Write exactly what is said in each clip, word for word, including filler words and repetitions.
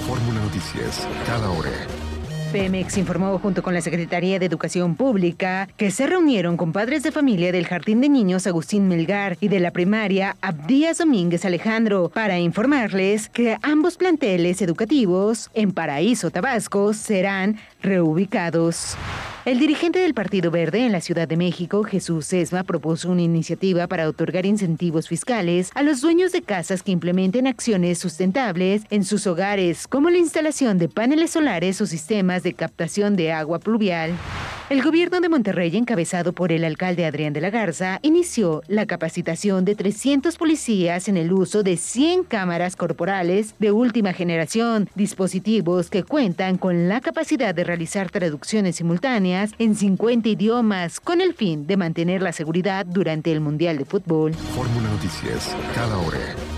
Fórmula Noticias, cada hora. Pemex informó junto con la Secretaría de Educación Pública que se reunieron con padres de familia del Jardín de Niños Agustín Melgar y de la primaria Abdías Domínguez Alejandro para informarles que ambos planteles educativos en Paraíso, Tabasco, serán reubicados. El dirigente del Partido Verde en la Ciudad de México, Jesús Esma, propuso una iniciativa para otorgar incentivos fiscales a los dueños de casas que implementen acciones sustentables en sus hogares, como la instalación de paneles solares o sistemas de captación de agua pluvial. El gobierno de Monterrey, encabezado por el alcalde Adrián de la Garza, inició la capacitación de trescientos policías en el uso de cien cámaras corporales de última generación, dispositivos que cuentan con la capacidad de realizar traducciones simultáneas en cincuenta idiomas, con el fin de mantener la seguridad durante el Mundial de Fútbol. Fórmula Noticias, cada hora.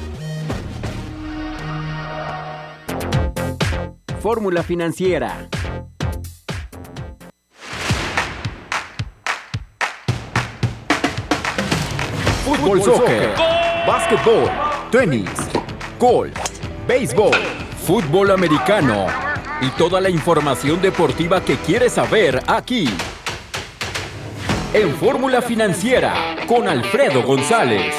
Fórmula Financiera. Fútbol, soccer, básquetbol, tenis, golf, béisbol, fútbol americano y toda la información deportiva que quieres saber aquí. En Fórmula Financiera, con Alfredo González.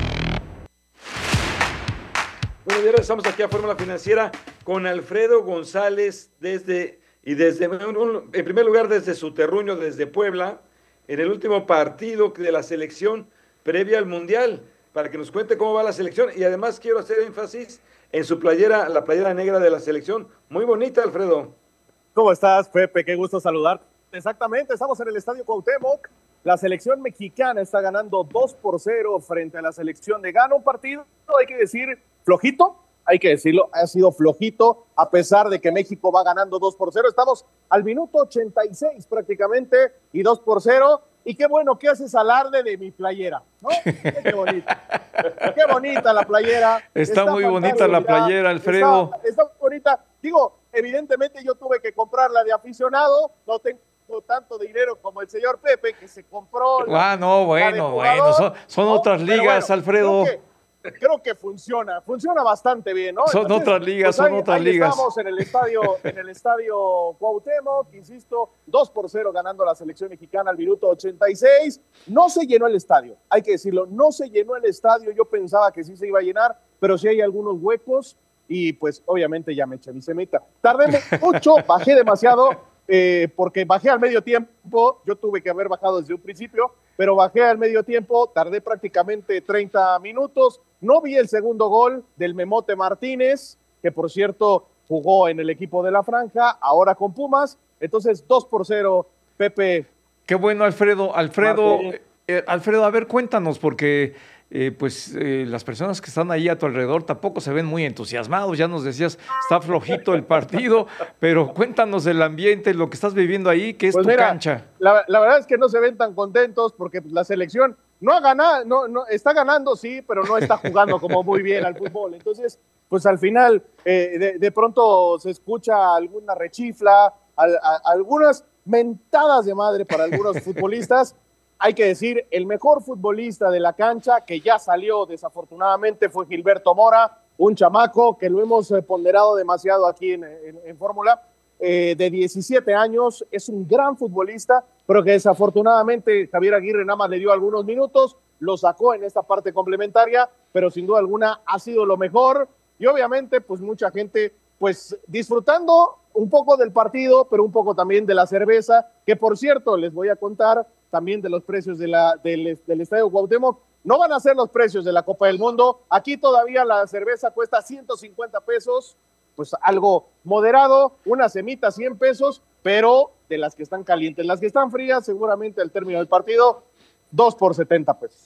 Bueno, y ahora estamos aquí a Fórmula Financiera con Alfredo González desde, y desde, en primer lugar desde su terruño, desde Puebla, en el último partido de la selección previa al Mundial, para que nos cuente cómo va la selección. Y además quiero hacer énfasis en su playera, la playera negra de la selección. Muy bonita, Alfredo. ¿Cómo estás, Pepe? Qué gusto saludarte. Exactamente, estamos en el Estadio Cuauhtémoc. La selección mexicana está ganando dos por cero frente a la selección de Ghana. Un partido, hay que decir, flojito, hay que decirlo, ha sido flojito, a pesar de que México va ganando dos por cero. Estamos al minuto ochenta y seis prácticamente, y dos por cero. Y qué bueno que haces alarde de mi playera, ¿no? Qué bonita. Qué bonita la playera. Está, está muy bonita la playera, Alfredo. Está, está bonita. Digo, evidentemente yo tuve que comprarla de aficionado. No tengo tanto dinero como el señor Pepe, que se compró. La, ah, no, bueno, bueno. Son, son ¿no? otras ligas, bueno, Alfredo. Creo que, creo que funciona. Funciona bastante bien, ¿no? Son Entonces, otras ligas, pues son ahí, otras ahí ligas. Estamos en el estadio, en el estadio Cuauhtémoc, insisto, dos por cero ganando la selección mexicana al minuto ochenta y seis. No se llenó el estadio, hay que decirlo, no se llenó el estadio. Yo pensaba que sí se iba a llenar, pero sí hay algunos huecos y pues obviamente ya me eché mi semita. Tardé mucho, bajé demasiado, eh, porque bajé al medio tiempo. Yo tuve que haber bajado desde un principio, pero bajé al medio tiempo, tardé prácticamente treinta minutos. No vi el segundo gol del Memote Martínez, que por cierto jugó en el equipo de la Franja, ahora con Pumas. Entonces, dos por cero, Pepe. Qué bueno, Alfredo. Alfredo, eh, Alfredo, a ver, cuéntanos, porque eh, pues eh, las personas que están ahí a tu alrededor tampoco se ven muy entusiasmados. Ya nos decías, está flojito el partido, pero cuéntanos el ambiente, lo que estás viviendo ahí, que es pues tu mira, cancha. La, la verdad es que no se ven tan contentos porque pues, la selección no ha ganado, no, no, está ganando, sí, pero no está jugando como muy bien al fútbol. Entonces, pues al final, eh, de, de pronto se escucha alguna rechifla, a, a, algunas mentadas de madre para algunos futbolistas. Hay que decir, el mejor futbolista de la cancha, que ya salió desafortunadamente, fue Gilberto Mora, un chamaco que lo hemos eh, ponderado demasiado aquí en, en, en Fórmula, eh, de diecisiete años, es un gran futbolista, pero que desafortunadamente Javier Aguirre nada más le dio algunos minutos, lo sacó en esta parte complementaria, pero sin duda alguna ha sido lo mejor, y obviamente pues mucha gente pues disfrutando un poco del partido, pero un poco también de la cerveza, que por cierto les voy a contar también de los precios de la, del, del Estadio Cuauhtémoc. No van a ser los precios de la Copa del Mundo, aquí todavía la cerveza cuesta ciento cincuenta pesos, pues algo moderado, una semita cien pesos, pero de las que están calientes, las que están frías seguramente al término del partido, dos por setenta pesos.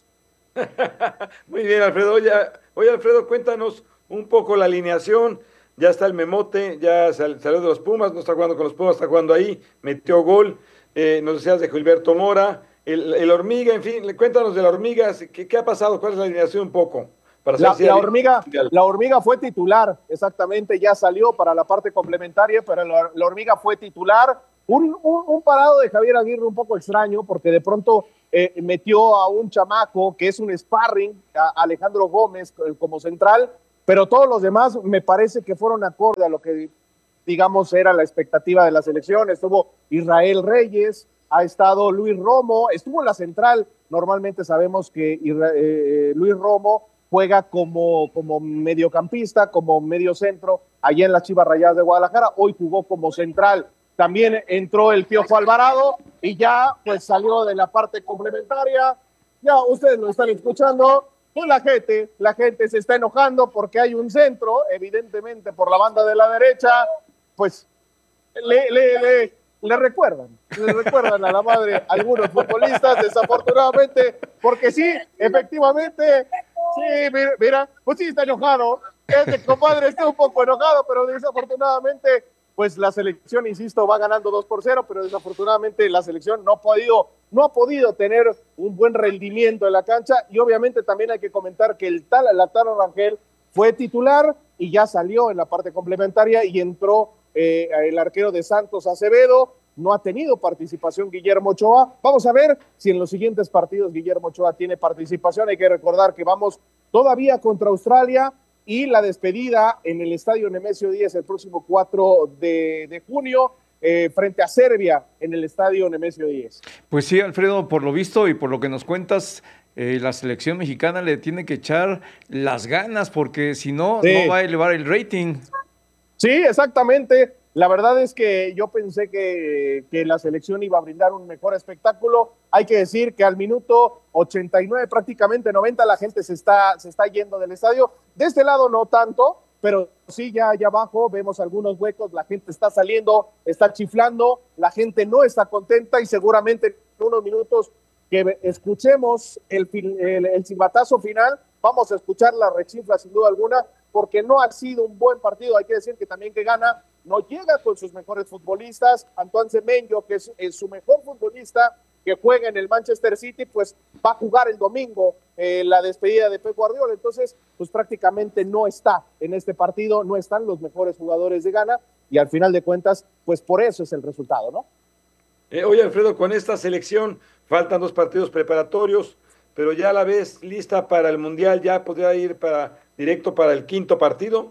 Muy bien, Alfredo. Oye, oye, Alfredo, cuéntanos un poco la alineación. Ya está el Memote, ya sal, salió de los Pumas, no está jugando con los Pumas, está jugando ahí, metió gol. Eh, nos decías de Gilberto Mora, el, el Hormiga, en fin, cuéntanos de la Hormiga, ¿qué, qué ha pasado? ¿Cuál es la alineación un poco? Para la, la, hormiga, la Hormiga fue titular, exactamente, ya salió para la parte complementaria, pero la, la Hormiga fue titular. Un, un, un parado de Javier Aguirre un poco extraño, porque de pronto eh, metió a un chamaco que es un sparring, a Alejandro Gómez como central, pero todos los demás me parece que fueron acorde a lo que, digamos, era la expectativa de la selección. Estuvo Israel Reyes, ha estado Luis Romo, estuvo en la central. Normalmente sabemos que eh, Luis Romo juega como, como mediocampista, como medio centro, allá en las Chivas Rayadas de Guadalajara. Hoy jugó como central. También entró el Piojo Alvarado y ya pues salió de la parte complementaria. Ya ustedes lo están escuchando. Pues la gente, la gente se está enojando porque hay un centro, evidentemente por la banda de la derecha, pues le, le, le, le recuerdan, le recuerdan a la madre algunos futbolistas, desafortunadamente, porque sí, efectivamente, sí, mira, mira pues sí está enojado, este compadre está un poco enojado, pero desafortunadamente, pues la selección, insisto, va ganando dos por cero, pero desafortunadamente la selección no ha podido, no ha podido tener un buen rendimiento en la cancha, y obviamente también hay que comentar que el tal Lataro Rangel fue titular y ya salió en la parte complementaria y entró eh, el arquero de Santos Acevedo. No ha tenido participación Guillermo Ochoa. Vamos a ver si en los siguientes partidos Guillermo Ochoa tiene participación. Hay que recordar que vamos todavía contra Australia y la despedida en el Estadio Nemesio diez el próximo cuatro de, de junio eh, frente a Serbia en el Estadio Nemesio diez. Pues sí, Alfredo, por lo visto y por lo que nos cuentas, eh, la selección mexicana le tiene que echar las ganas porque si no, sí. no va a elevar el rating. Sí, exactamente. La verdad es que yo pensé que, que la selección iba a brindar un mejor espectáculo. Hay que decir que al minuto ochenta y nueve, prácticamente noventa, la gente se está, se está yendo del estadio. De este lado no tanto, pero sí ya allá abajo vemos algunos huecos, la gente está saliendo, está chiflando, la gente no está contenta y seguramente en unos minutos que escuchemos el, el, el silbatazo final, vamos a escuchar la rechifla sin duda alguna, porque no ha sido un buen partido. Hay que decir que también que Ghana no llega con sus mejores futbolistas. Antoine Semenyo, que es, es su mejor futbolista, que juega en el Manchester City, pues va a jugar el domingo eh, la despedida de Pep Guardiola. Entonces, pues prácticamente no está en este partido, no están los mejores jugadores de Ghana, y al final de cuentas, pues por eso es el resultado, ¿no? Eh, oye, Alfredo, con esta selección faltan dos partidos preparatorios, pero ya la ves lista para el Mundial, ya podría ir para directo para el quinto partido.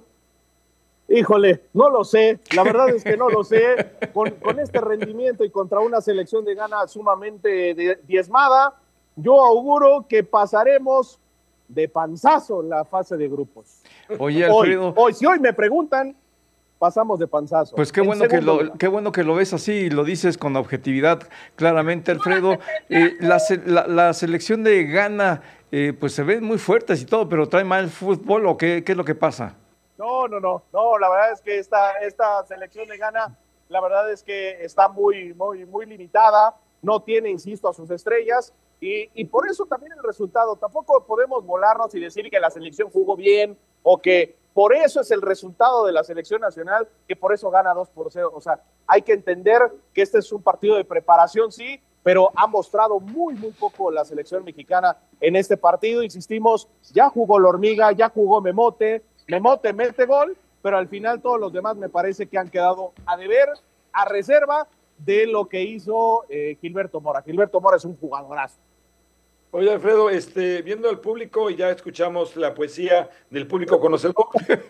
Híjole, no lo sé, la verdad es que no lo sé, con, con este rendimiento y contra una selección de Ghana sumamente de, diezmada, yo auguro que pasaremos de panzazo en la fase de grupos. Oye, Alfredo. Hoy, hoy si hoy me preguntan, pasamos de panzazo. Pues qué bueno, que lo, qué bueno que lo ves así y lo dices con objetividad claramente, Alfredo. Eh, la, la, la selección de Ghana, eh, pues se ven muy fuertes y todo, pero ¿trae mal fútbol o qué, qué es lo que pasa? No, no, no, no, la verdad es que esta, esta selección de Ghana, la verdad es que está muy, muy, muy limitada, no tiene, insisto, a sus estrellas, y, y por eso también el resultado, tampoco podemos volarnos y decir que la selección jugó bien, o que por eso es el resultado de la selección nacional, que por eso gana dos por cero, o sea, hay que entender que este es un partido de preparación, sí, pero ha mostrado muy, muy poco la selección mexicana en este partido, insistimos, ya jugó la hormiga, ya jugó Memote, Memote mete gol, pero al final todos los demás me parece que han quedado a deber, a reserva de lo que hizo eh, Gilberto Mora. Gilberto Mora es un jugadorazo. Oye, Alfredo, este, viendo al público, y ya escuchamos la poesía del público conocedor.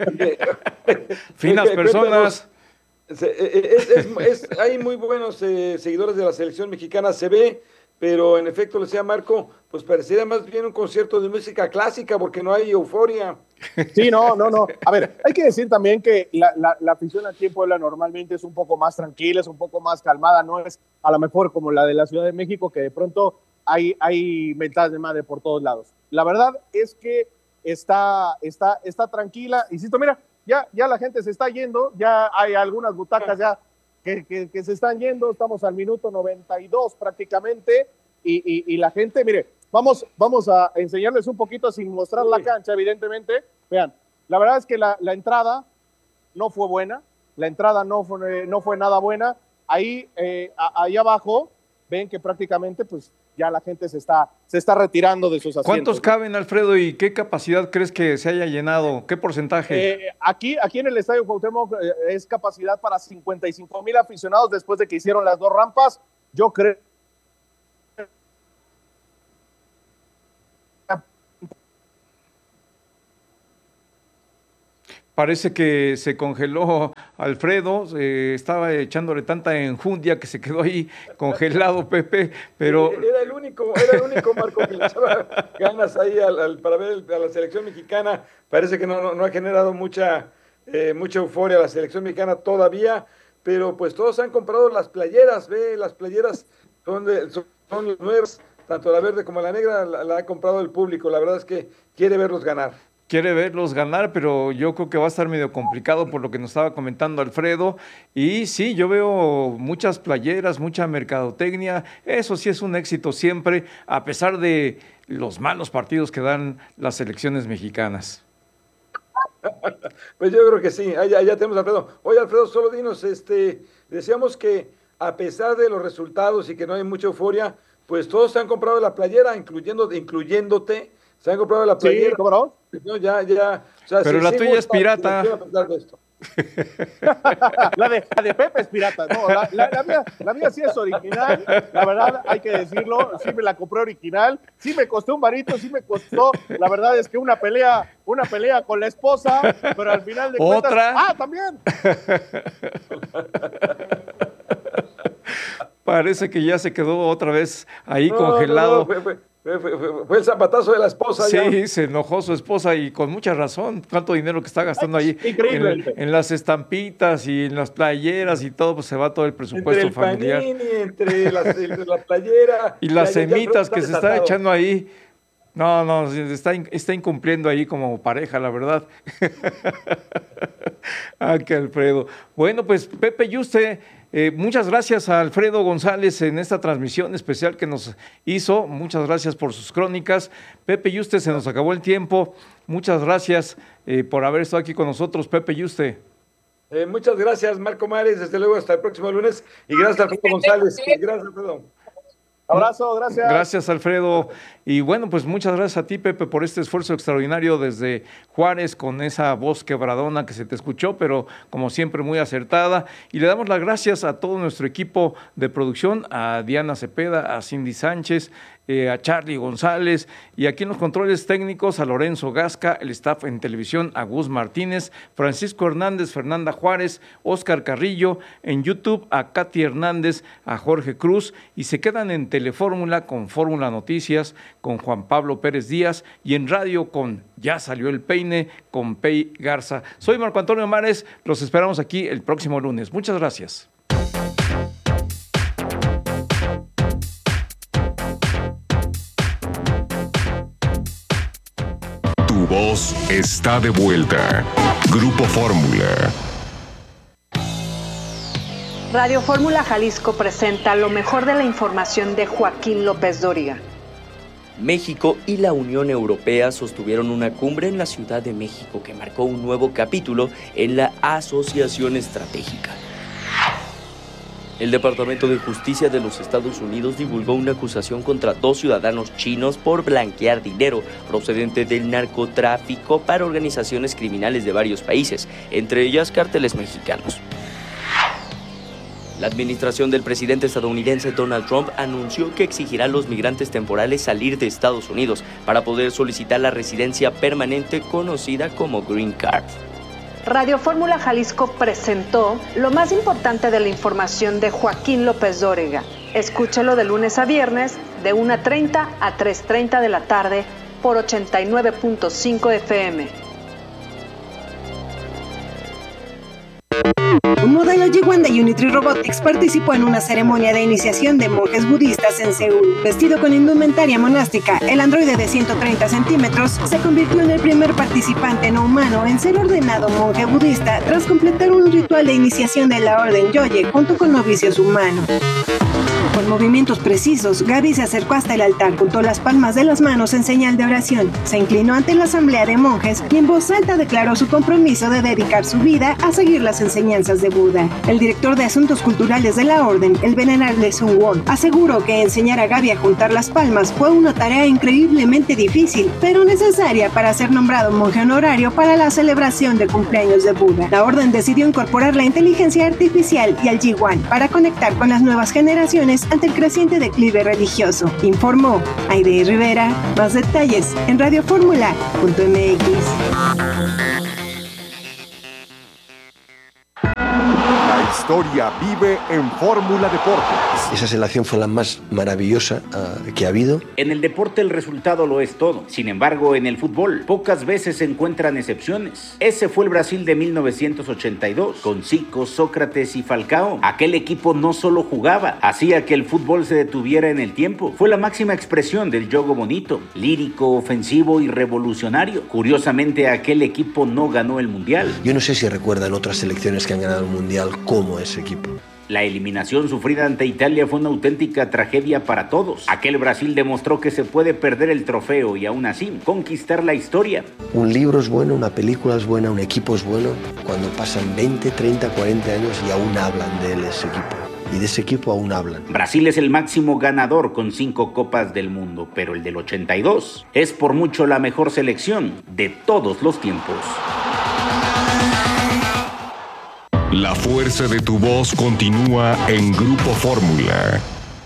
Finas personas. Es, es, es, es, hay muy buenos eh, seguidores de la selección mexicana, se ve, pero en efecto, le decía Marco, pues pareciera más bien un concierto de música clásica porque no hay euforia. Sí, no, no, no. A ver, hay que decir también que la, la, la afición aquí en Puebla normalmente es un poco más tranquila, es un poco más calmada, no es a lo mejor como la de la Ciudad de México, que de pronto hay, hay mentadas de madre por todos lados. La verdad es que está, está, está tranquila. Insisto, mira, ya, ya la gente se está yendo, ya hay algunas butacas ya que, que, que se están yendo, estamos al minuto noventa y dos prácticamente, y, y, y la gente, mire, vamos, vamos a enseñarles un poquito sin mostrar la cancha, evidentemente. Vean, la verdad es que la, la entrada no fue buena, la entrada no fue, no fue nada buena. Ahí, eh, a, ahí abajo, ven que prácticamente, pues, ya la gente se está, se está retirando de sus asientos. ¿Cuántos caben, Alfredo, y qué capacidad crees que se haya llenado? ¿Qué porcentaje? Eh, aquí, aquí en el Estadio Cuauhtémoc eh, es capacidad para cincuenta y cinco mil aficionados después de que hicieron las dos rampas. Yo creo Parece que se congeló Alfredo, eh, estaba echándole tanta enjundia que se quedó ahí congelado, Pepe, pero... Era el único, era el único Marco que le echaba ganas ahí al, al, para ver el, a la selección mexicana. Parece que no, no, no ha generado mucha, eh, mucha euforia la selección mexicana todavía, pero pues todos han comprado las playeras, ve, las playeras son, de, son, son nuevas, tanto la verde como la negra la, la ha comprado el público. La verdad es que quiere verlos ganar. Quiere verlos ganar, pero yo creo que va a estar medio complicado por lo que nos estaba comentando Alfredo. Y sí, yo veo muchas playeras, mucha mercadotecnia. Eso sí es un éxito siempre, a pesar de los malos partidos que dan las selecciones mexicanas. Pues yo creo que sí, allá, allá tenemos a Alfredo. Oye, Alfredo, solo dinos, este, decíamos que a pesar de los resultados y que no hay mucha euforia, pues todos se han comprado la playera, incluyendo, incluyéndote. Se han comprado la playera. Sí, ¿cómo no? No, ya, ya. O sea, pero si la sí tuya es pirata. La de, la de Pepe es pirata. No, la, la, la, mía, la mía sí es original. La verdad, hay que decirlo. Sí me la compré original. Sí me costó un varito, sí me costó. La verdad es que una pelea, una pelea con la esposa, pero al final de cuentas. ¿Otra? ¡Ah, también! Parece que ya se quedó otra vez ahí no, congelado. No, no, fue, fue, fue, fue, fue el zapatazo de la esposa. Sí, ya. se enojó su esposa y con mucha razón. Cuánto dinero que está gastando ahí en, en las estampitas y en las playeras y todo, pues se va todo el presupuesto entre el familiar. Panini, entre, las, entre la playera. Y las ya, semitas ya, que se está echando ahí. No, no, está, está incumpliendo ahí como pareja, la verdad. Ah, qué Alfredo. Bueno, pues Pepe Yuste, eh, muchas gracias a Alfredo González en esta transmisión especial que nos hizo. Muchas gracias por sus crónicas. Pepe Yuste, se nos acabó el tiempo. Muchas gracias eh, por haber estado aquí con nosotros, Pepe Yuste. Eh, muchas gracias, Marco Mares. Desde luego, hasta el próximo lunes. Y gracias a Alfredo González. Gracias, Alfredo. Abrazo, gracias. Gracias, Alfredo. Y bueno, pues muchas gracias a ti, Pepe, por este esfuerzo extraordinario desde Juárez con esa voz quebradona que se te escuchó, pero como siempre muy acertada. Y le damos las gracias a todo nuestro equipo de producción, a Diana Cepeda, a Cindy Sánchez, eh, a Charlie González, y aquí en los controles técnicos a Lorenzo Gasca, el staff en televisión a Gus Martínez, Francisco Hernández, Fernanda Juárez, Oscar Carrillo, en YouTube a Katy Hernández, a Jorge Cruz, y se quedan en Telefórmula con Fórmula Noticias, con Juan Pablo Pérez Díaz, y en radio con Ya Salió el Peine, con Pei Garza. Soy Marco Antonio Mares, los esperamos aquí el próximo lunes. Muchas gracias. Tu voz está de vuelta. Grupo Fórmula. Radio Fórmula Jalisco presenta lo mejor de la información de Joaquín López Dóriga. México y la Unión Europea sostuvieron una cumbre en la Ciudad de México que marcó un nuevo capítulo en la asociación estratégica. El Departamento de Justicia de los Estados Unidos divulgó una acusación contra dos ciudadanos chinos por blanquear dinero procedente del narcotráfico para organizaciones criminales de varios países, entre ellas cárteles mexicanos. La administración del presidente estadounidense Donald Trump anunció que exigirá a los migrantes temporales salir de Estados Unidos para poder solicitar la residencia permanente conocida como Green Card. Radio Fórmula Jalisco presentó lo más importante de la información de Joaquín López Dóriga. Escúchalo de lunes a viernes de una treinta a tres treinta de la tarde por ochenta y nueve punto cinco F M. Un modelo G uno de Unity Robotics participó en una ceremonia de iniciación de monjes budistas en Seúl. Vestido con indumentaria monástica, el androide de ciento treinta centímetros se convirtió en el primer participante no humano en ser ordenado monje budista tras completar un ritual de iniciación de la orden Yoye junto con novicios humanos. Con movimientos precisos, Gaby se acercó hasta el altar, juntó las palmas de las manos en señal de oración, se inclinó ante la asamblea de monjes y en voz alta declaró su compromiso de dedicar su vida a seguir las enseñanzas de Buda. El director de Asuntos Culturales de la Orden, el venerable Sun Won, aseguró que enseñar a Gaby a juntar las palmas fue una tarea increíblemente difícil, pero necesaria para ser nombrado monje honorario para la celebración del cumpleaños de Buda. La Orden decidió incorporar la inteligencia artificial y al G uno para conectar con las nuevas generaciones ante el creciente declive religioso, informó Aide Rivera. Más detalles en radio fórmula punto m x. historia vive en Fórmula Deportes. Esa selección fue la más maravillosa uh, que ha habido. En el deporte el resultado lo es todo. Sin embargo, en el fútbol pocas veces se encuentran excepciones. Ese fue el Brasil de mil novecientos ochenta y dos, con Zico, Sócrates y Falcao. Aquel equipo no solo jugaba, hacía que el fútbol se detuviera en el tiempo. Fue la máxima expresión del juego bonito, lírico, ofensivo y revolucionario. Curiosamente, aquel equipo no ganó el Mundial. Yo no sé si recuerdan otras selecciones que han ganado el Mundial como ese equipo. La eliminación sufrida ante Italia fue una auténtica tragedia para todos. Aquel Brasil demostró que se puede perder el trofeo y aún así conquistar la historia. Un libro es bueno, una película es buena, un equipo es bueno cuando pasan veinte, treinta, cuarenta años y aún hablan de él, ese equipo. Y de ese equipo aún hablan. Brasil es el máximo ganador con cinco copas del mundo, pero el del ochenta y dos es por mucho la mejor selección de todos los tiempos. La fuerza de tu voz continúa en Grupo Fórmula.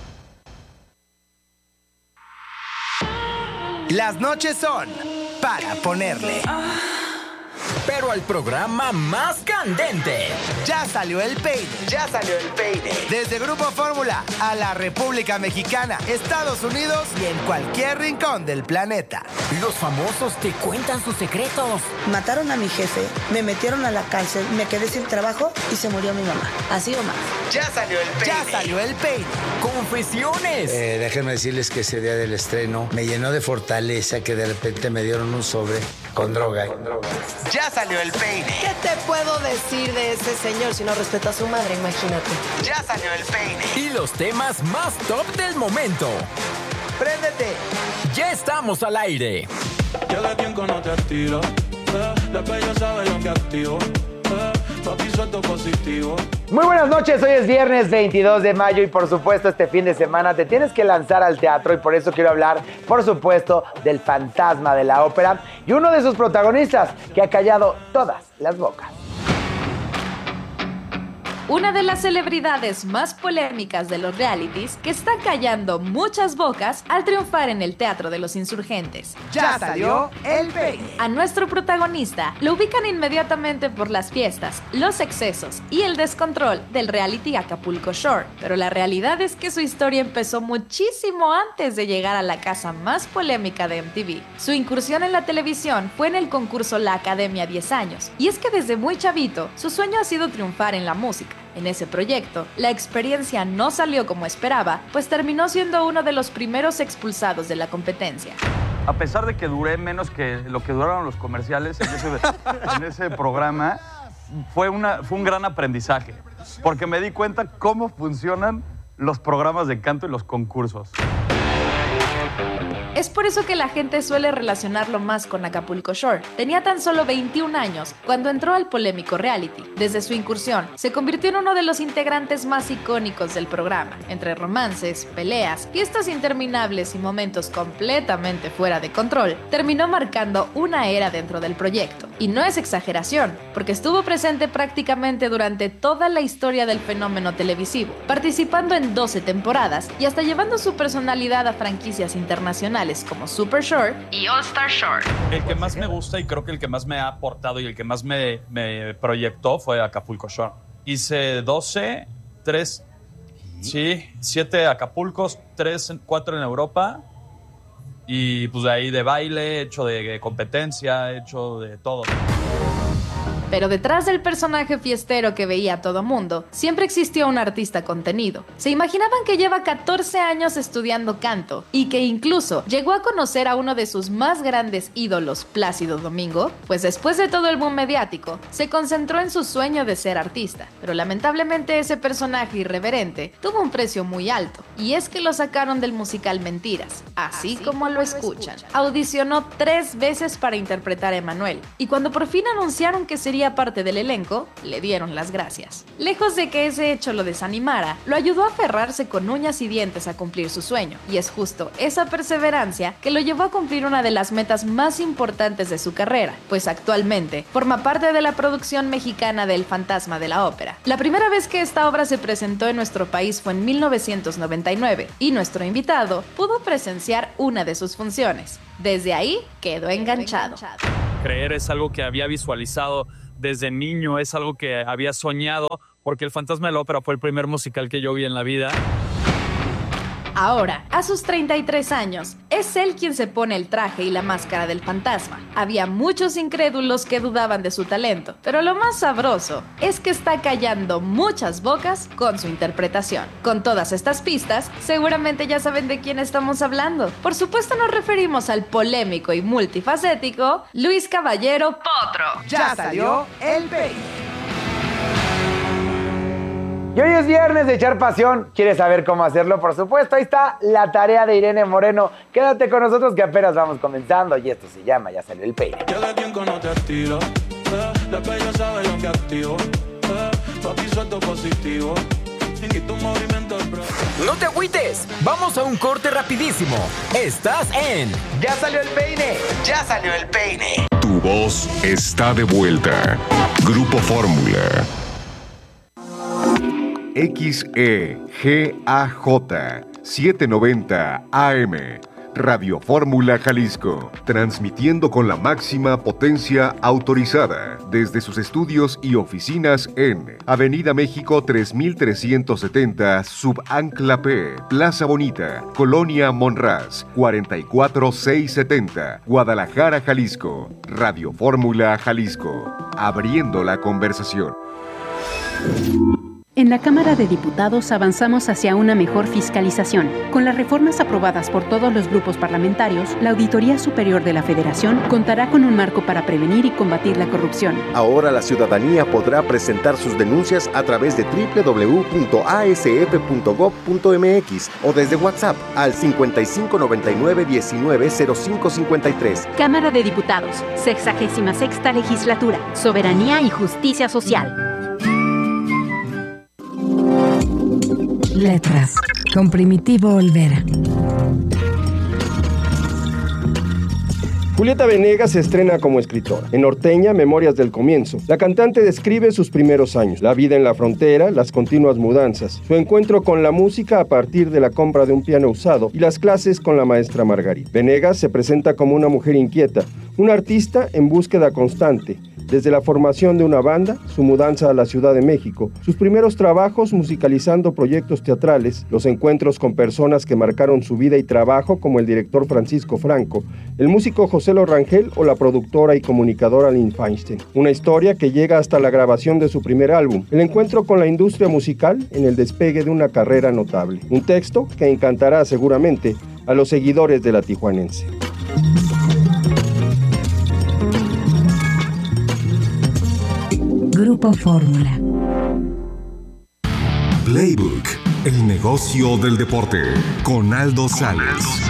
Las noches son para ponerle. Pero al programa más candente. Ya salió el peine. Ya salió el peine. Desde Grupo Fórmula a la República Mexicana, Estados Unidos y en cualquier rincón del planeta. Los famosos te cuentan sus secretos. Mataron a mi jefe, me metieron a la cárcel, me quedé sin trabajo y se murió mi mamá. Así o más. Ya salió el peine. Ya salió el peine. Confesiones. Eh, déjenme decirles que ese día del estreno me llenó de fortaleza que de repente me dieron un sobre con droga. Con droga. Ya salió el peine. ¿Qué te puedo decir de ese señor si no respeta a su madre? Imagínate. Ya salió el peine. Y los temas más top del momento. ¡Préndete! Ya estamos al aire. Ya de tiempo no te activo. Después yo sabe lo que activo. Papi suelto positivo. Muy buenas noches, hoy es viernes veintidós de mayo y por supuesto este fin de semana te tienes que lanzar al teatro y por eso quiero hablar, por supuesto, del Fantasma de la Ópera y uno de sus protagonistas que ha callado todas las bocas. Una de las celebridades más polémicas de los realities que está callando muchas bocas al triunfar en el Teatro de los Insurgentes. Ya salió el peine. A nuestro protagonista lo ubican inmediatamente por las fiestas, los excesos y el descontrol del reality Acapulco Shore. Pero la realidad es que su historia empezó muchísimo antes de llegar a la casa más polémica de M T V. Su incursión en la televisión fue en el concurso La Academia diez años. Y es que desde muy chavito, su sueño ha sido triunfar en la música. En ese proyecto, la experiencia no salió como esperaba, pues terminó siendo uno de los primeros expulsados de la competencia. A pesar de que duré menos que lo que duraron los comerciales en ese, en ese programa, fue, una, fue un gran aprendizaje, porque me di cuenta cómo funcionan los programas de canto y los concursos. Es por eso que la gente suele relacionarlo más con Acapulco Shore. Tenía tan solo veintiún años cuando entró al polémico reality. Desde su incursión, se convirtió en uno de los integrantes más icónicos del programa. Entre romances, peleas, fiestas interminables y momentos completamente fuera de control, terminó marcando una era dentro del proyecto. Y no es exageración, porque estuvo presente prácticamente durante toda la historia del fenómeno televisivo, participando en doce temporadas y hasta llevando su personalidad a franquicias internacionales como Super Shore y All Star Shore. El que más me gusta y creo que el que más me ha aportado y el que más me, me proyectó fue Acapulco Shore. Hice doce, tres, sí, siete Acapulcos, tres, cuatro en Europa y pues de ahí de baile, hecho de competencia, hecho de todo. Pero detrás del personaje fiestero que veía a todo mundo, siempre existió un artista contenido. ¿Se imaginaban que lleva catorce años estudiando canto y que incluso llegó a conocer a uno de sus más grandes ídolos, Plácido Domingo? Pues después de todo el boom mediático, se concentró en su sueño de ser artista. Pero lamentablemente ese personaje irreverente tuvo un precio muy alto, y es que lo sacaron del musical Mentiras, así, así como lo escuchan. Audicionó tres veces para interpretar a Emanuel, y cuando por fin anunciaron que sería parte del elenco, le dieron las gracias. Lejos de que ese hecho lo desanimara, lo ayudó a aferrarse con uñas y dientes a cumplir su sueño, y es justo esa perseverancia que lo llevó a cumplir una de las metas más importantes de su carrera, pues actualmente forma parte de la producción mexicana del Fantasma de la Ópera. La primera vez que esta obra se presentó en nuestro país fue en mil novecientos noventa y nueve, y nuestro invitado pudo presenciar una de sus funciones. Desde ahí quedó enganchado. Creer es algo que había visualizado desde niño, es algo que había soñado porque El Fantasma de la Ópera fue el primer musical que yo vi en la vida. Ahora, a sus treinta y tres años, es él quien se pone el traje y la máscara del fantasma. Había muchos incrédulos que dudaban de su talento, pero lo más sabroso es que está callando muchas bocas con su interpretación. Con todas estas pistas, seguramente ya saben de quién estamos hablando. Por supuesto nos referimos al polémico y multifacético Luis Caballero Potro. Ya salió el peine. Y hoy es viernes de echar pasión. ¿Quieres saber cómo hacerlo? Por supuesto, ahí está la tarea de Irene Moreno. Quédate con nosotros que apenas vamos comenzando y esto se llama Ya Salió el Peine. Llega quien conoce estilo, eh, después ya sabe lo que activo, eh, papi suelto positivo, y tu movimiento es bro. No te agüites, vamos a un corte rapidísimo. Estás en Ya Salió el Peine, ya salió el peine. Tu voz está de vuelta. Grupo Fórmula. X E G A J setecientos noventa A M Radio Fórmula Jalisco, transmitiendo con la máxima potencia autorizada desde sus estudios y oficinas en Avenida México tres mil trescientos setenta, Subancla P, Plaza Bonita, Colonia Monraz, cuarenta y cuatro mil seiscientos setenta, Guadalajara, Jalisco. Radio Fórmula Jalisco, abriendo la conversación. En la Cámara de Diputados avanzamos hacia una mejor fiscalización. Con las reformas aprobadas por todos los grupos parlamentarios, la Auditoría Superior de la Federación contará con un marco para prevenir y combatir la corrupción. Ahora la ciudadanía podrá presentar sus denuncias a través de doble u doble u doble u punto a s f punto gob punto m x o desde WhatsApp al cincuenta y cinco noventa y nueve diecinueve cero cinco cincuenta y tres. Cámara de Diputados, sexagésima sexta Legislatura, Soberanía y Justicia Social. Letras, con Primitivo Olvera. Julieta Venegas se estrena como escritora. En Norteña, Memorias del Comienzo, la cantante describe sus primeros años, la vida en la frontera, las continuas mudanzas, su encuentro con la música a partir de la compra de un piano usado y las clases con la maestra Margarita. Venegas se presenta como una mujer inquieta, una artista en búsqueda constante, desde la formación de una banda, su mudanza a la Ciudad de México, sus primeros trabajos musicalizando proyectos teatrales, los encuentros con personas que marcaron su vida y trabajo como el director Francisco Franco, el músico José Lo Rangel o la productora y comunicadora Lynn Feinstein. Una historia que llega hasta la grabación de su primer álbum, el encuentro con la industria musical en el despegue de una carrera notable. Un texto que encantará seguramente a los seguidores de la Tijuanense. Grupo Fórmula. Playbook, el negocio del deporte, con Aldo Sales.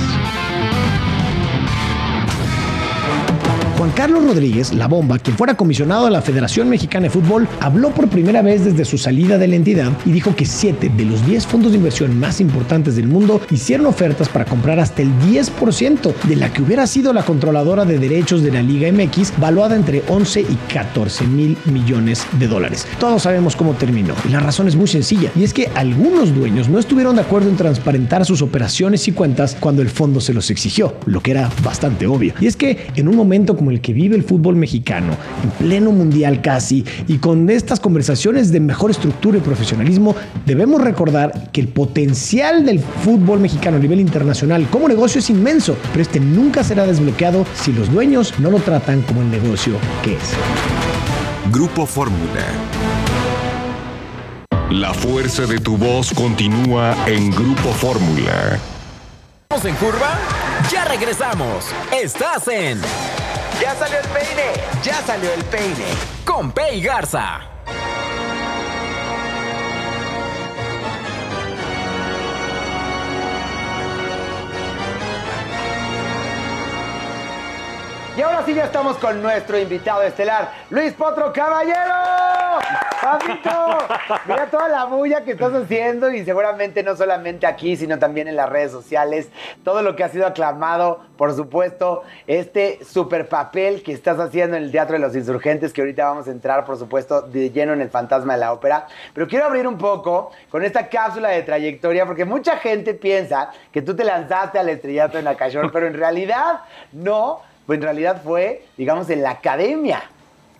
Juan Carlos Rodríguez, La Bomba, quien fuera comisionado de la Federación Mexicana de Fútbol, habló por primera vez desde su salida de la entidad y dijo que siete de los diez fondos de inversión más importantes del mundo hicieron ofertas para comprar hasta el diez por ciento de la que hubiera sido la controladora de derechos de la Liga M X, valuada entre once y catorce mil millones de dólares. Todos sabemos cómo terminó y la razón es muy sencilla, y es que algunos dueños no estuvieron de acuerdo en transparentar sus operaciones y cuentas cuando el fondo se los exigió, lo que era bastante obvio. Y es que en un momento como el que vive el fútbol mexicano, en pleno mundial casi, y con estas conversaciones de mejor estructura y profesionalismo, debemos recordar que el potencial del fútbol mexicano a nivel internacional como negocio es inmenso, pero este nunca será desbloqueado si los dueños no lo tratan como el negocio que es. Grupo Fórmula. La fuerza de tu voz continúa en Grupo Fórmula. ¿Estamos en curva? Ya regresamos. Estás en Ya Salió el Peine, ya salió el peine. Con Pei Garza. Y ahora sí ya estamos con nuestro invitado estelar, Luis Potro Caballero. Papito, mira toda la bulla que estás haciendo y seguramente no solamente aquí, sino también en las redes sociales. Todo lo que ha sido aclamado, por supuesto, este super papel que estás haciendo en el Teatro de los Insurgentes, que ahorita vamos a entrar, por supuesto, de lleno en el Fantasma de la Ópera. Pero quiero abrir un poco con esta cápsula de trayectoria, porque mucha gente piensa que tú te lanzaste al estrellato en Acashore, pero en realidad no. Pues en realidad fue, digamos, en la academia.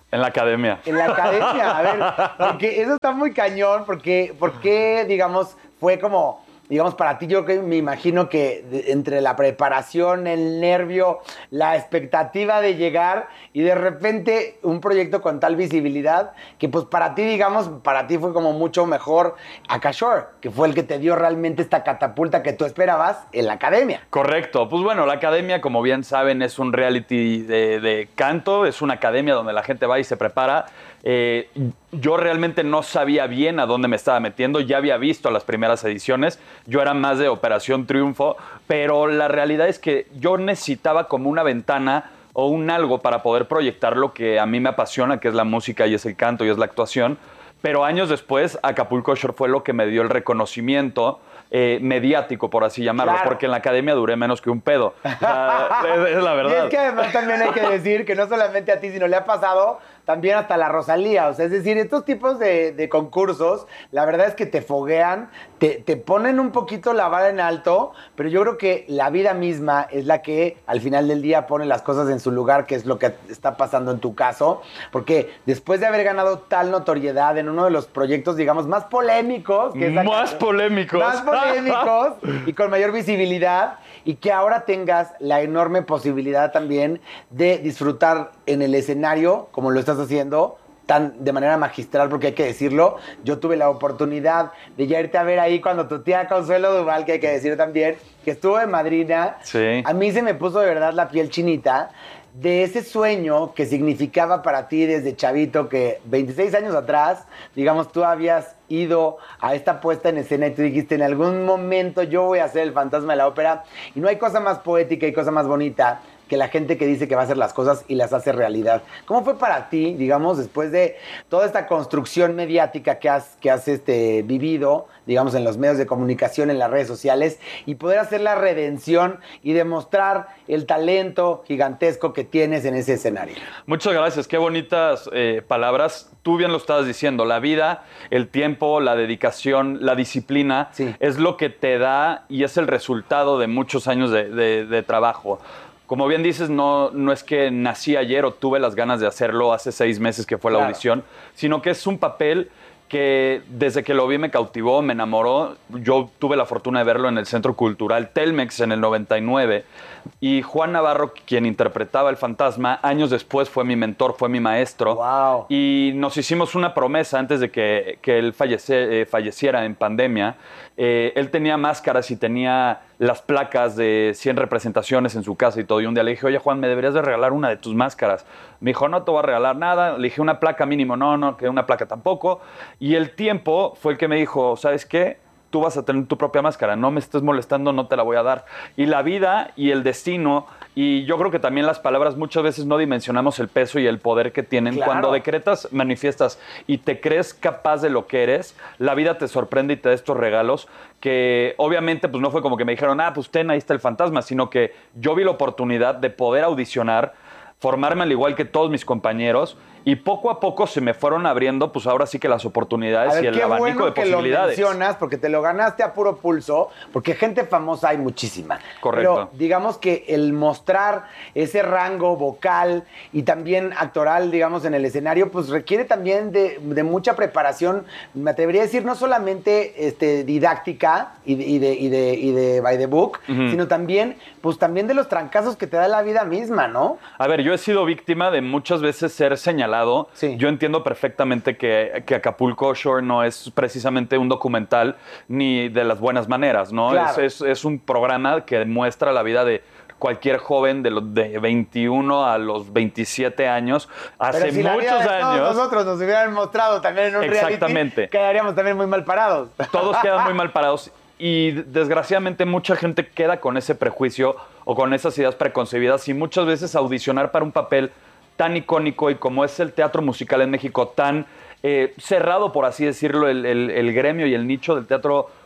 En la academia. En la academia, a ver, porque eso está muy cañón, porque, porque digamos, fue como, digamos, para ti yo que me imagino que de, entre la preparación, el nervio, la expectativa de llegar y de repente un proyecto con tal visibilidad que pues para ti, digamos, para ti fue como mucho mejor Akashore, que fue el que te dio realmente esta catapulta que tú esperabas en la academia. Correcto. Pues bueno, la academia, como bien saben, es un reality de, de canto, es una academia donde la gente va y se prepara. Eh, yo realmente no sabía bien a dónde me estaba metiendo, ya había visto las primeras ediciones, yo era más de Operación Triunfo, pero la realidad es que yo necesitaba como una ventana o un algo para poder proyectar lo que a mí me apasiona, que es la música y es el canto y es la actuación. Pero años después, Acapulco Shore fue lo que me dio el reconocimiento eh, mediático, por así llamarlo, claro. Porque en la academia duré menos que un pedo. O sea, es, es la verdad. Y es que además también hay que decir que no solamente a ti, sino le ha pasado también hasta la Rosalía. O sea, es decir, estos tipos de, de concursos, la verdad es que te foguean, te, te ponen un poquito la vara en alto, pero yo creo que la vida misma es la que al final del día pone las cosas en su lugar, que es lo que está pasando en tu caso. Porque después de haber ganado tal notoriedad en uno de los proyectos, digamos, más polémicos. Que es la más que, polémicos. Más polémicos y con mayor visibilidad. Y que ahora tengas la enorme posibilidad también de disfrutar en el escenario, como lo estás haciendo, tan de manera magistral, porque hay que decirlo, yo tuve la oportunidad de ya irte a ver ahí cuando tu tía Consuelo Duval, que hay que decir también, que estuvo de madrina. Sí. A mí se me puso de verdad la piel chinita de ese sueño que significaba para ti desde chavito, que veintiséis años atrás, digamos, tú habías ido a esta puesta en escena y tú dijiste, en algún momento yo voy a ser el fantasma de la ópera, y no hay cosa más poética y cosa más bonita que la gente que dice que va a hacer las cosas y las hace realidad. ¿Cómo fue para ti, digamos, después de toda esta construcción mediática que has, que has este, vivido, digamos, en los medios de comunicación, en las redes sociales, y poder hacer la redención y demostrar el talento gigantesco que tienes en ese escenario? Muchas gracias, qué bonitas eh, palabras. Tú bien lo estabas diciendo, la vida, el tiempo, la dedicación, la disciplina, sí, es lo que te da y es el resultado de muchos años de, de, de trabajo. Como bien dices, no, no es que nací ayer o tuve las ganas de hacerlo hace seis meses que fue la claro. audición, sino que es un papel que desde que lo vi me cautivó, me enamoró. Yo tuve la fortuna de verlo en el Centro Cultural Telmex en el noventa y nueve. Y Juan Navarro, quien interpretaba el fantasma, años después fue mi mentor, fue mi maestro. Wow. Y nos hicimos una promesa antes de que, que él fallece, eh, falleciera en pandemia. Eh, él tenía máscaras y tenía las placas de cien representaciones en su casa y todo. Y un día le dije, oye, Juan, me deberías de regalar una de tus máscaras. Me dijo, no te voy a regalar nada. Le dije, una placa mínimo. No, no, que una placa tampoco. Y el tiempo fue el que me dijo, ¿sabes qué? Tú vas a tener tu propia máscara, no me estés molestando, no te la voy a dar. Y la vida y el destino, y yo creo que también las palabras muchas veces no dimensionamos el peso y el poder que tienen. Claro. Cuando decretas, manifiestas y te crees capaz de lo que eres, la vida te sorprende y te da estos regalos que obviamente pues no fue como que me dijeron, ah, pues ten, ahí está el fantasma, sino que yo vi la oportunidad de poder audicionar, formarme al igual que todos mis compañeros, y poco a poco se me fueron abriendo, pues ahora sí que las oportunidades ver, y el abanico bueno de posibilidades. Que lo mencionas, porque te lo ganaste a puro pulso, porque gente famosa hay muchísima. Correcto. Pero digamos que el mostrar ese rango vocal y también actoral, digamos, en el escenario, pues requiere también de, de mucha preparación, me atrevería a decir, no solamente este, didáctica y de, y, de, y, de, y de by the book, uh-huh. sino también, pues también de los trancazos que te da la vida misma, ¿no? A ver, yo he sido víctima de muchas veces ser señalado. Sí. Yo entiendo perfectamente que, que Acapulco Shore no es precisamente un documental ni de las buenas maneras, ¿no? Claro. Es, es, es un programa que muestra la vida de cualquier joven de, los, de veintiuno a los veintisiete años, hace Pero si muchos la vida de años. Todos nosotros nos hubieran mostrado también en un Exactamente. reality, quedaríamos también muy mal parados. Todos quedan muy mal parados. Y desgraciadamente mucha gente queda con ese prejuicio o con esas ideas preconcebidas, y muchas veces audicionar para un papel tan icónico y como es el teatro musical en México, tan eh, cerrado, por así decirlo, el, el, el gremio y el nicho del teatro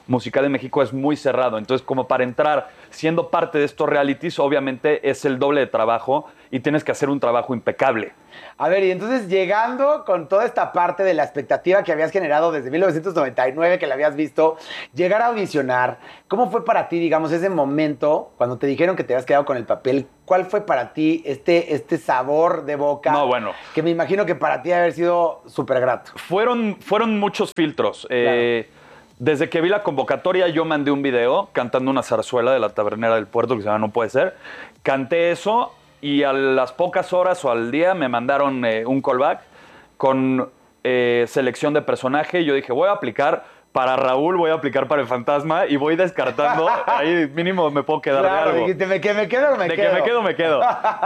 musical de México es muy cerrado. Entonces, como para entrar siendo parte de estos realities, obviamente es el doble de trabajo y tienes que hacer un trabajo impecable. A ver, y entonces llegando con toda esta parte de la expectativa que habías generado desde mil novecientos noventa y nueve, que la habías visto, llegar a audicionar, ¿cómo fue para ti, digamos, ese momento cuando te dijeron que te habías quedado con el papel? ¿Cuál fue para ti este, este sabor de boca? No, bueno. Que me imagino que para ti debe haber sido súper grato. Fueron, fueron muchos filtros. Claro. Eh, desde que vi la convocatoria, yo mandé un video cantando una zarzuela de la Tabernera del Puerto que se llama No Puede Ser. Canté eso. Y a las pocas horas o al día me mandaron eh, un callback con eh, selección de personaje. Y yo dije, voy a aplicar para Raúl, voy a aplicar para el fantasma y voy descartando. Ahí mínimo me puedo quedar claro, de algo. Dijiste, ¿me, que me quedo o me de quedo? que me quedo, me quedo.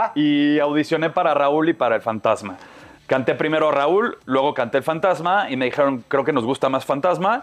Y audicioné para Raúl y para el fantasma. Canté primero Raúl, luego canté el fantasma y me dijeron, creo que nos gusta más fantasma.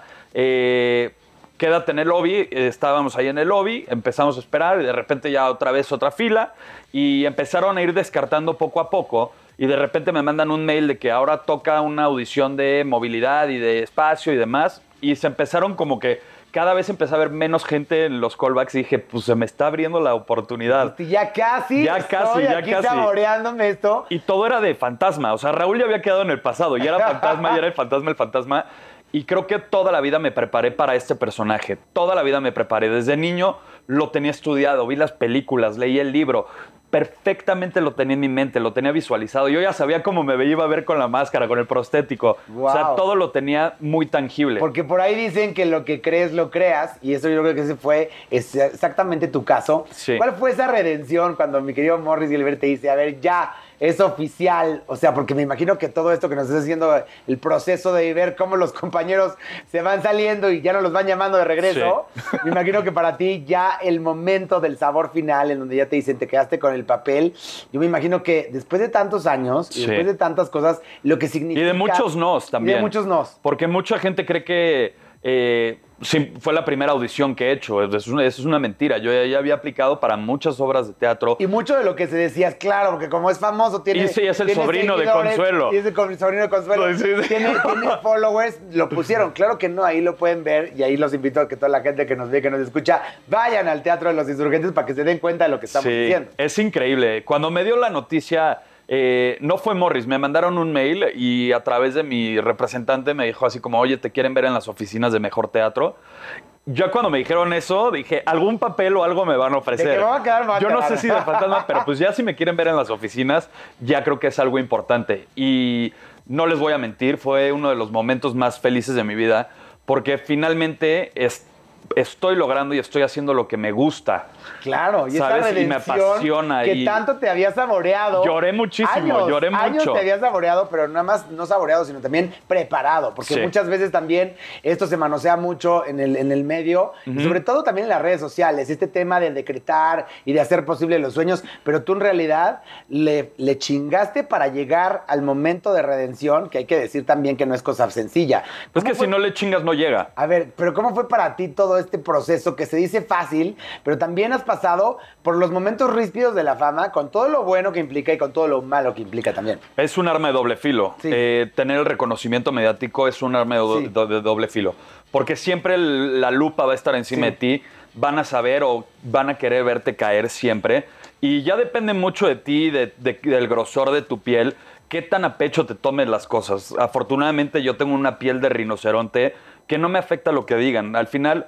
Eh... Quédate en el lobby, estábamos ahí en el lobby, empezamos a esperar y de repente ya otra vez otra fila y empezaron a ir descartando poco a poco y de repente me mandan un mail de que ahora toca una audición de movilidad y de espacio y demás y se empezaron como que cada vez empezó a haber menos gente en los callbacks y dije, pues se me está abriendo la oportunidad. Ya casi, ya casi, estoy ya aquí casi. saboreándome esto. Y todo era de fantasma, o sea, Raúl ya había quedado en el pasado, ya era fantasma, ya era el fantasma, el fantasma. Y creo que toda la vida me preparé para este personaje. Toda la vida me preparé. Desde niño lo tenía estudiado, vi las películas, leí el libro. Perfectamente lo tenía en mi mente, lo tenía visualizado. Yo ya sabía cómo me iba a ver con la máscara, con el prostético. Wow. O sea, todo lo tenía muy tangible. Porque por ahí dicen que lo que crees, lo creas. Y eso yo creo que ese fue exactamente tu caso. Sí. ¿Cuál fue esa redención cuando mi querido Morris Gilbert te dice, a ver, ya... es oficial? O sea, porque me imagino que todo esto que nos estás haciendo, el proceso de ver cómo los compañeros se van saliendo y ya no los van llamando de regreso, sí. Me imagino que para ti ya el momento del sabor final, en donde ya te dicen, te quedaste con el papel, yo me imagino que después de tantos años, sí. y después de tantas cosas, lo que significa... Y de muchos nos también. Y de muchos nos. Porque mucha gente cree que... Eh, sí, fue la primera audición que he hecho. Eso es una, eso es una mentira. Yo ya, ya había aplicado para muchas obras de teatro. Y mucho de lo que se decía es claro, porque como es famoso, tiene. Y sí, es el sobrino de Consuelo. Y es el sobrino de Consuelo. Sí, sí. Tiene, tiene followers, lo pusieron. Claro que no, ahí lo pueden ver. Y ahí los invito a que toda la gente que nos ve, que nos escucha, vayan al Teatro de los Insurgentes para que se den cuenta de lo que estamos sí, diciendo. Es increíble. Cuando me dio la noticia. Eh, no fue Morris, me mandaron un mail y a través de mi representante me dijo así como, oye, ¿te quieren ver en las oficinas de Mejor Teatro? Yo cuando me dijeron eso, dije, algún papel o algo me van a ofrecer. ¿De qué me va a quedar, va a Yo no quedar? sé si de fantasma, pero pues ya si me quieren ver en las oficinas, ya creo que es algo importante. Y no les voy a mentir, fue uno de los momentos más felices de mi vida, porque finalmente es, estoy logrando y estoy haciendo lo que me gusta. Claro, y ¿sabes? esa redención y me apasiona. que y tanto te había saboreado. Lloré muchísimo, años, lloré mucho. Años te había saboreado, pero nada más no saboreado, sino también preparado. Porque sí. muchas veces también esto se manosea mucho en el, en el medio, uh-huh. y sobre todo también en las redes sociales. Este tema de decretar y de hacer posible los sueños. Pero tú en realidad le, le chingaste para llegar al momento de redención, que hay que decir también que no es cosa sencilla. Pues que fue? Si no le chingas no llega. A ver, pero ¿cómo fue para ti todo este proceso que se dice fácil, pero también has pasado por los momentos ríspidos de la fama, con todo lo bueno que implica y con todo lo malo que implica también? Es un arma de doble filo. Sí. Eh, tener el reconocimiento mediático es un arma de, do- sí. de doble filo. Porque siempre el, la lupa va a estar encima sí. de ti, van a saber o van a querer verte caer siempre. Y ya depende mucho de ti, de, de, del grosor de tu piel, qué tan a pecho te tomes las cosas. Afortunadamente yo tengo una piel de rinoceronte que no me afecta lo que digan. Al final...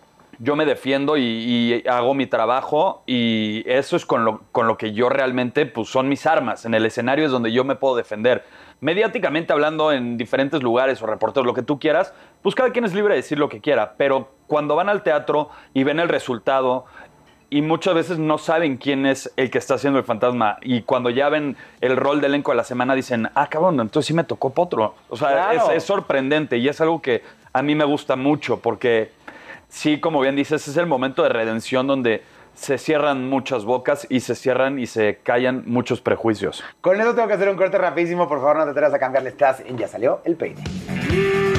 yo me defiendo y, y hago mi trabajo y eso es con lo, con lo que yo realmente, pues son mis armas. En el escenario es donde yo me puedo defender. Mediáticamente hablando en diferentes lugares o reporteros, lo que tú quieras, pues cada quien es libre de decir lo que quiera. Pero cuando van al teatro y ven el resultado y muchas veces no saben quién es el que está haciendo el fantasma y cuando ya ven el rol de elenco de la semana dicen, ah, cabrón, entonces sí me tocó potro. O sea, claro. es, es sorprendente y es algo que a mí me gusta mucho porque... sí, como bien dices, es el momento de redención donde se cierran muchas bocas y se cierran y se callan muchos prejuicios. Con eso tengo que hacer un corte rapidísimo. Por favor, no te atrevas a cambiarle. Estás en Ya Salió el Peine.